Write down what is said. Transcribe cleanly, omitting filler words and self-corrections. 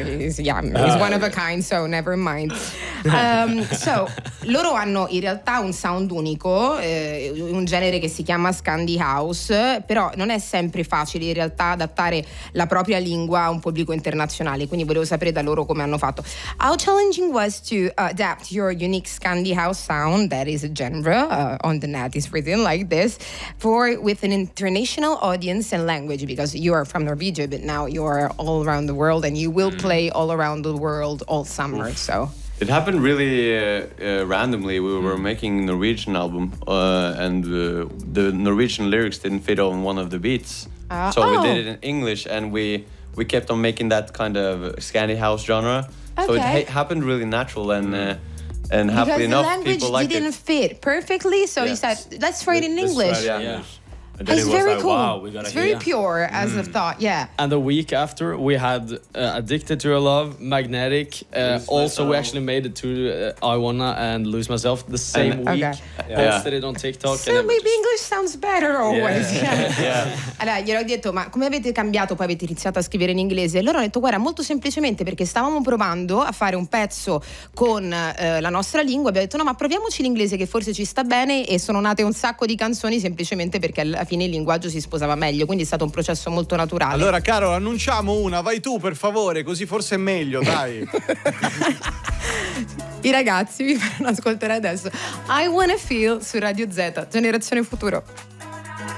He's one of a kind, so never mind. So, loro hanno in realtà un sound unico, un genere che si chiama Scandi House, però non è sempre facile in realtà adattare la propria lingua a un pubblico internazionale, quindi volevo sapere da loro come hanno fatto. How challenging was to adapt your unique Scandi House sound, that is a genre on the net is written like this, with an international audience and language, because you are from Norwegia but now you're all around the world and you will play all around the world all summer. So it happened really randomly. We were making a Norwegian album and the Norwegian lyrics didn't fit on one of the beats, so we did it in English, and we kept on making that kind of Scandi house genre. So it happened really natural, and happily enough, people liked it. Because the language didn't fit perfectly, so you said, let's try it in English. It's very cool. Wow, it's very pure as a thought, And the week after, we had Addicted to Your Love, Magnetic. Also, we actually made it to I Wanna and Lose Myself the same week. Posted it on TikTok. So maybe English sounds better always. Allora, gliel'ho detto, ma come avete cambiato? Poi avete iniziato a scrivere in inglese. E loro hanno detto, guarda, molto semplicemente perché stavamo provando a fare un pezzo con la nostra lingua. Abbiamo detto, no, ma proviamoci l'inglese che forse ci sta bene, e sono nate un sacco di canzoni semplicemente perché alla fine il linguaggio si sposava meglio, quindi è stato un processo molto naturale. Allora, Caro, annunciamo una, vai tu per favore, così forse è meglio, dai. I ragazzi vi faranno ascoltare adesso I Wanna Feel su Radio Z, Generazione Futuro.